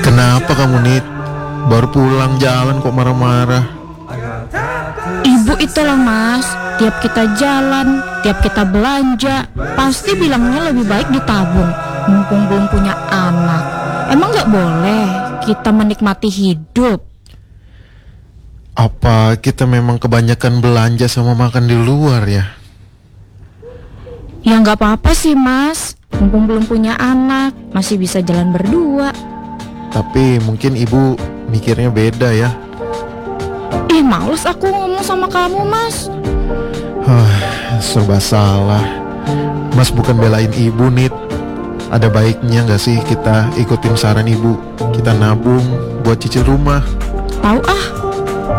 Kenapa kamu Nit? Baru pulang jalan kok marah-marah? Ibu itulah mas, tiap kita jalan, tiap kita belanja, pasti bilangnya lebih baik ditabung, mumpung belum punya anak. Emang gak boleh kita menikmati hidup? Apa kita memang kebanyakan belanja sama makan di luar ya? Ya gak apa-apa sih mas, mumpung belum punya anak, masih bisa jalan berdua. Tapi mungkin ibu mikirnya beda ya. Males aku ngomong sama kamu mas. Serba salah. Mas bukan belain ibu Nit. Ada baiknya gak sih kita ikutin saran ibu, kita nabung buat cicil rumah? Tahu ah,